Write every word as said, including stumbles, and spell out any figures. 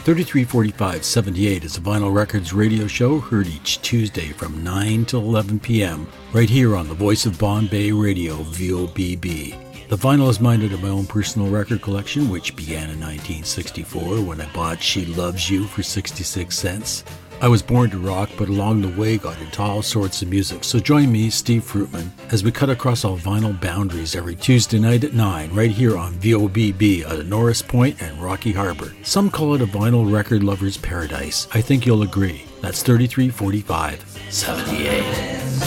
thirty-three forty-five seventy-eight is a Vinyl Records radio show heard each Tuesday from nine to eleven p.m. right here on the Voice of Bombay Radio, V O B B. The vinyl is mine out of my own personal record collection, which began in nineteen sixty-four when I bought She Loves You for sixty-six cents. I was born to rock, but along the way got into all sorts of music. So join me, Steve Fruitman, as we cut across all vinyl boundaries every Tuesday night at nine, right here on V O B B out of Norris Point and Rocky Harbor. Some call it a vinyl record lover's paradise. I think you'll agree. That's thirty-three forty-five seventy-eight.